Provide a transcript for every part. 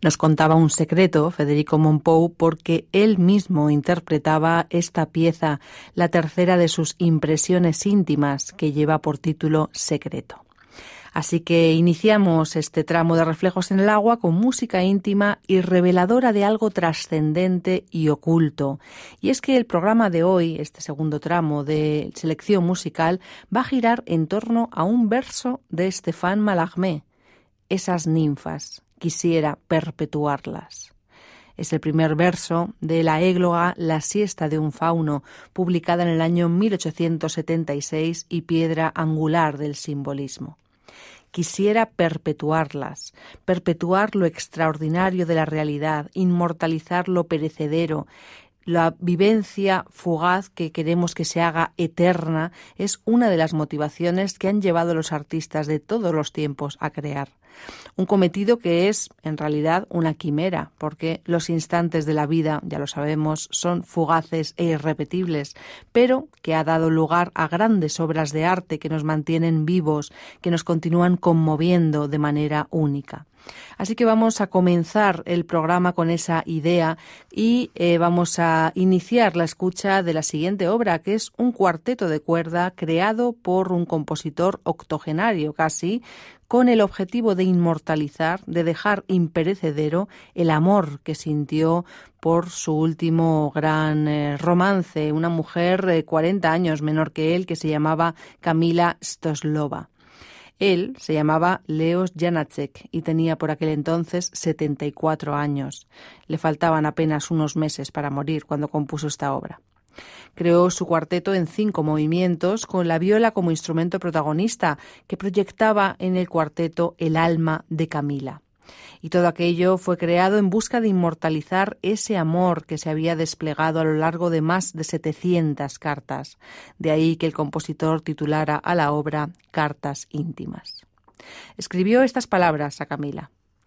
Nos contaba un secreto Federico Mompou porque él mismo interpretaba esta pieza, la tercera de sus impresiones íntimas, que lleva por título Secreto. Así que iniciamos este tramo de Reflejos en el Agua con música íntima y reveladora de algo trascendente y oculto. Y es que el programa de hoy, este segundo tramo de selección musical, va a girar en torno a un verso de Stéphane Mallarmé. Esas ninfas, quisiera perpetuarlas. Es el primer verso de la égloga La siesta de un fauno, publicada en el año 1876 y piedra angular del simbolismo. Quisiera perpetuarlas, perpetuar lo extraordinario de la realidad, inmortalizar lo perecedero. La vivencia fugaz que queremos que se haga eterna es una de las motivaciones que han llevado a los artistas de todos los tiempos a crear. Un cometido que es, en realidad, una quimera, porque los instantes de la vida, ya lo sabemos, son fugaces e irrepetibles, pero que ha dado lugar a grandes obras de arte que nos mantienen vivos, que nos continúan conmoviendo de manera única. Así que vamos a comenzar el programa con esa idea y vamos a iniciar la escucha de la siguiente obra, que es un cuarteto de cuerda creado por un compositor octogenario casi, con el objetivo de inmortalizar, de dejar imperecedero el amor que sintió por su último gran romance, una mujer 40 años menor que él, que se llamaba Kamila Stoslova. Él se llamaba Leos Janáček y tenía por aquel entonces 74 años. Le faltaban apenas unos meses para morir cuando compuso esta obra. Creó su cuarteto en 5 movimientos, con la viola como instrumento protagonista, que proyectaba en el cuarteto el alma de Kamila. Y todo aquello fue creado en busca de inmortalizar ese amor que se había desplegado a lo largo de más de 700 cartas. De ahí que el compositor titulara a la obra Cartas íntimas. Escribió estas palabras a Kamila.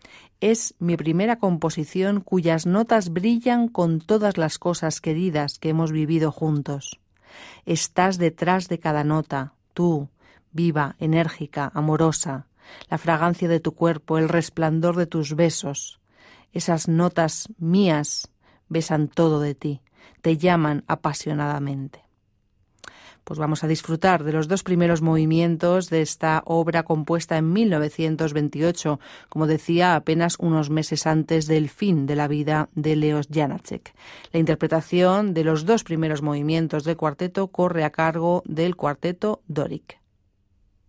Es mi primera composición cuyas notas brillan con todas las cosas queridas que hemos vivido juntos. Estás detrás de cada nota, tú, viva, enérgica, amorosa, la fragancia de tu cuerpo, el resplandor de tus besos. Esas notas mías besan todo de ti, te llaman apasionadamente. Pues vamos a disfrutar de los 2 primeros movimientos de esta obra compuesta en 1928, como decía, apenas unos meses antes del fin de la vida de Leos Janáček. La interpretación de los 2 primeros movimientos del cuarteto corre a cargo del cuarteto Dóric.